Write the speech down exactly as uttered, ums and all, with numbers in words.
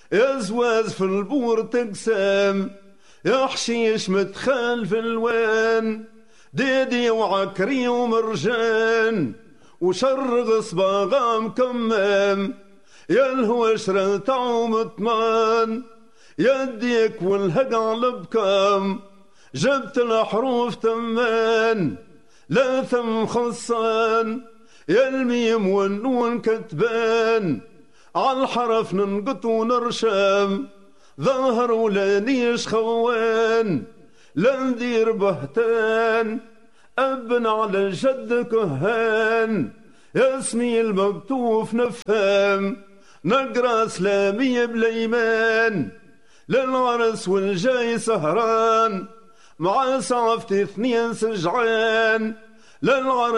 يا زواز في البور تقسم، يا حشيش متخال في الوان، ديدي وعكري ومرجان وشرغ صباغا مكمم، يا الهوى شرطع ومطمان، يديك والهقع لبكم، جبت الحروف تمان لا ثم خصان، يا الميم والنون كتبان عالحرف ننقط ونرشم، ظهر ولا نيش خوان لا ندير بهتان، أبن على جد كهان يا اسمي المكتوف نفهم، نقرا سلامي بليمان للعرس والجاي سهران، مع صعفتي اثنين سجعان للعرس